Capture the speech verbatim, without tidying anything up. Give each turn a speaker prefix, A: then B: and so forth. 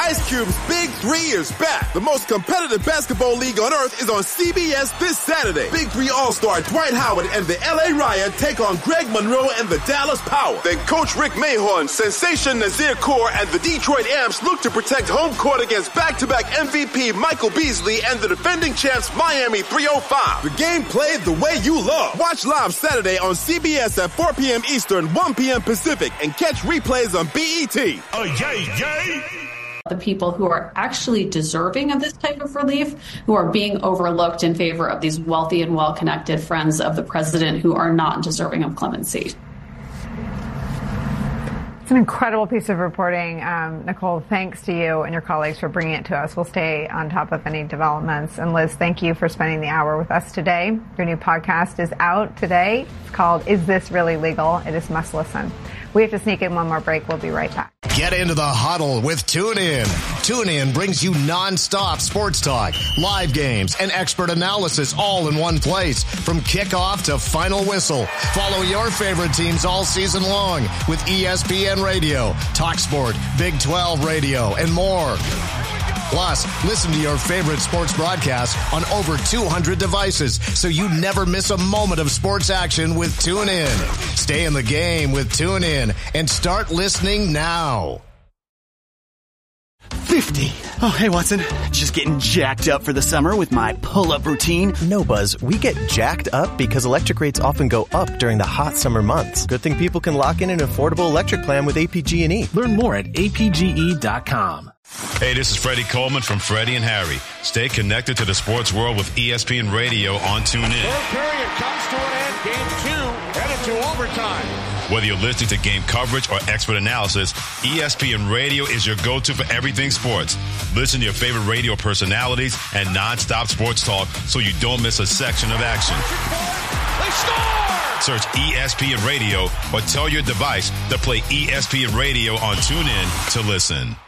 A: Ice Cube's Big Three is back. The most competitive basketball league on earth is on C B S this Saturday. Big Three All-Star Dwight Howard and the L A Riot take on Greg Monroe and the Dallas Power. Then Coach Rick Mahorn, Sensation Nazir Kaur, and the Detroit Amps look to protect home court against back-to-back M V P Michael Beasley and the defending champs Miami three oh five. The game played the way you love. Watch live Saturday on C B S at four p.m. Eastern, one p.m. Pacific, and catch replays on B E T.
B: Oh, yay, yay!
C: The people who are actually deserving of this type of relief, who are being overlooked in favor of these wealthy and well-connected friends of the president who are not deserving of clemency.
D: It's an incredible piece of reporting. Um, Nicole, thanks to you and your colleagues for bringing it to us. We'll stay on top of any developments. And Liz, thank you for spending the hour with us today. Your new podcast is out today. It's called Is This Really Legal? It is must listen. We have to sneak in one more break. We'll be right back.
E: Get into the huddle with TuneIn. TuneIn brings you nonstop sports talk, live games, and expert analysis all in one place. From kickoff to final whistle. Follow your favorite teams all season long with E S P N Radio, TalkSport, Big twelve Radio, and more. Plus, listen to your favorite sports broadcasts on over two hundred devices so you never miss a moment of sports action with TuneIn. Stay in the game with TuneIn and start listening now.
F: fifty. Oh, hey, Watson. Just getting jacked up for the summer with my pull-up routine.
G: No, Buzz. We get jacked up because electric rates often go up during the hot summer months. Good thing people can lock in an affordable electric plan with A P G and E.
H: Learn more at A P G E dot com.
I: Hey, this is Freddie Coleman from Freddie and Harry. Stay connected to the sports world with E S P N Radio on TuneIn.
B: Third period comes to an end. Game two headed to overtime.
I: Whether you're listening to game coverage or expert analysis, E S P N Radio is your go-to for everything sports. Listen to your favorite radio personalities and nonstop sports talk so you don't miss a section of action.
B: They score!
I: Search E S P N Radio or tell your device to play E S P N Radio on TuneIn to listen.